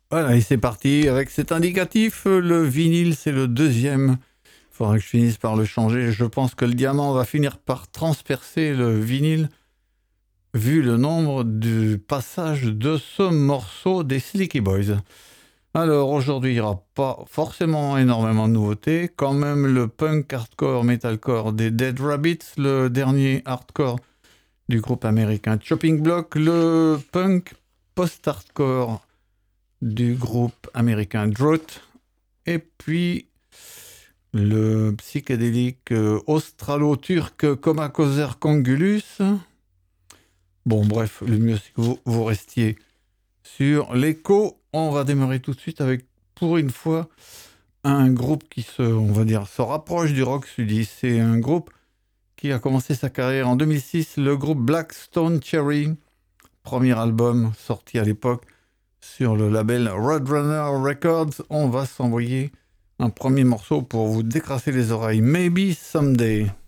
Voilà, et c'est parti avec cet indicatif. Le vinyle, c'est le deuxième. Il faudra que je finisse par le changer. Je pense que le diamant va finir par transpercer le vinyle, vu le nombre du passage de ce morceau des Slicky Boys. Alors aujourd'hui, il n'y aura pas forcément énormément de nouveautés. Quand même le punk hardcore metalcore des Dead Rabbits, le dernier hardcore du groupe américain Chopping Block, le punk post-hardcore du groupe américain Drought, et puis le psychédélique australo-turc Komakozer Kongulus. Bon, bref, le mieux c'est que vous restiez sur l'écho. On va démarrer tout de suite avec, pour une fois, un groupe qui on va dire, se rapproche du rock sudiste. C'est un groupe qui a commencé sa carrière en 2006, le groupe Black Stone Cherry, premier album sorti à l'époque sur le label Roadrunner Records. On va s'envoyer un premier morceau pour vous décrasser les oreilles. Maybe Someday.